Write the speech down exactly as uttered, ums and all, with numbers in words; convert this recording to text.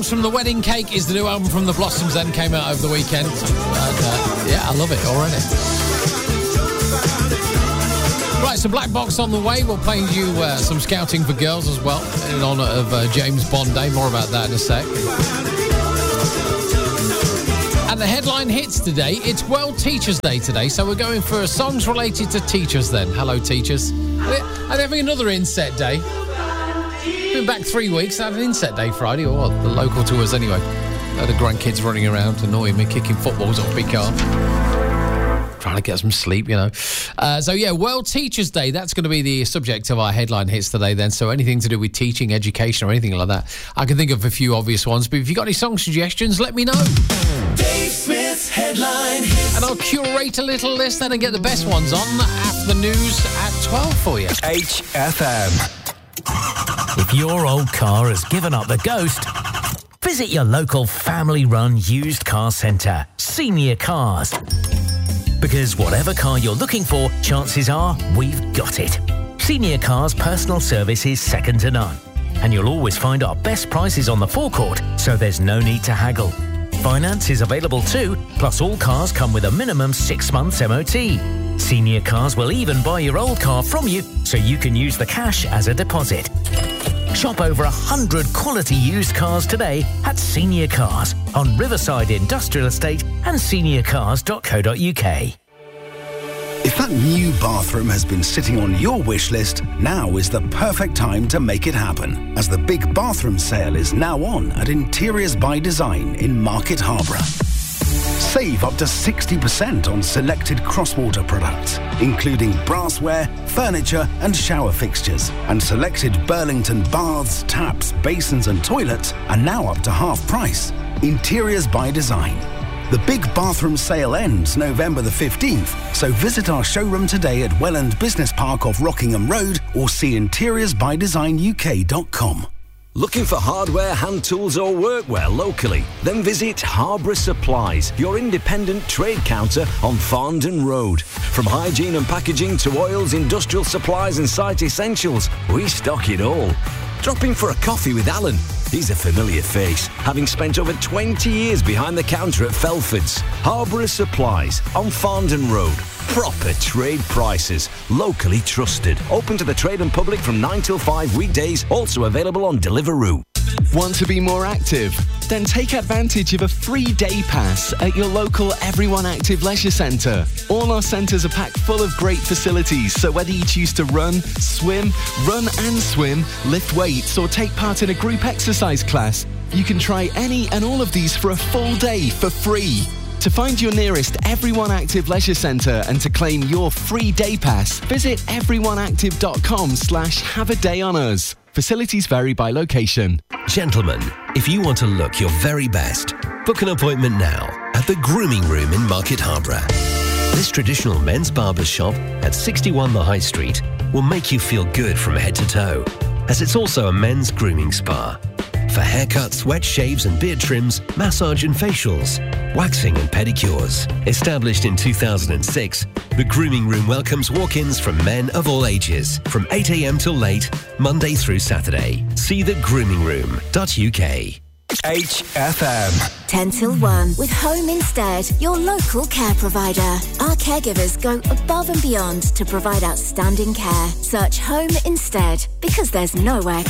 Songs from the Wedding Cake is the new album from the Blossoms, then came out over the weekend. And, uh, yeah, I love it already. Right, so Black Box on the way. We'll play you uh, some Scouting for Girls as well, in honour of uh, James Bond Day. More about that in a sec. And the headline hits today. It's World Teachers Day today, so we're going for songs related to teachers then. Hello, teachers. I'm having another inset day. Been back three weeks. I had an inset day Friday, or the local to us anyway. I had the grandkids running around, annoying me, kicking footballs off big car. Trying to get some sleep, you know. Uh, so, yeah, World Teachers Day. That's going to be the subject of our headline hits today then. So anything to do with teaching, education or anything like that. I can think of a few obvious ones. But if you've got any song suggestions, let me know. Dave Smith's headline hits. And I'll curate a little list then and get the best ones on after the news at twelve for you. H F M. If your old car has given up the ghost, visit your local family-run used car centre, Senior Cars. Because whatever car you're looking for, chances are we've got it. Senior Cars' personal service is second to none. And you'll always find our best prices on the forecourt, so there's no need to haggle. Finance is available too, plus all cars come with a minimum six months M O T. Senior Cars will even buy your old car from you, so you can use the cash as a deposit. Shop over one hundred quality used cars today at Senior Cars on Riverside Industrial Estate and senior cars dot co dot uk. If that new bathroom has been sitting on your wish list, now is the perfect time to make it happen, as the big bathroom sale is now on at Interiors by Design in Market Harborough. Save up to sixty percent on selected Crosswater products, including brassware, furniture and shower fixtures. And selected Burlington baths, taps, basins and toilets are now up to half price. Interiors by Design. The big bathroom sale ends November the fifteenth, so visit our showroom today at Welland Business Park off Rockingham Road or see interiors by design u k dot com. Looking for hardware, hand tools or workwear locally? Then visit Harborough Supplies, your independent trade counter on Farndon Road. From hygiene and packaging to oils, industrial supplies and site essentials, we stock it all. Drop in for a coffee with Alan. He's a familiar face, having spent over twenty years behind the counter at Felford's. Harborough Supplies on Farndon Road. Proper trade prices, locally trusted. Open to the trade and public from nine till five weekdays, also available on Deliveroo. Want to be more active? Then take advantage of a free day pass at your local Everyone Active Leisure Centre. All our centres are packed full of great facilities, so whether you choose to run, swim, run and swim, lift weights or take part in a group exercise class, you can try any and all of these for a full day for free. To find your nearest Everyone Active Leisure Centre and to claim your free day pass, visit everyoneactive.com slash have a day on us. Facilities vary by location. Gentlemen, if you want to look your very best, book an appointment now at the Grooming Room in Market Harborough. This traditional men's barber's shop at sixty-one The High Street will make you feel good from head to toe, as it's also a men's grooming spa. For haircuts, wet shaves and beard trims, massage and facials, waxing and pedicures. Established in two thousand six, the Grooming Room welcomes walk-ins from men of all ages, from eight a m till late, Monday through Saturday. See the grooming room dot u k. H F M. ten till one with Home Instead, your local care provider. Our caregivers go above and beyond to provide outstanding care. Search Home Instead, because there's nowhere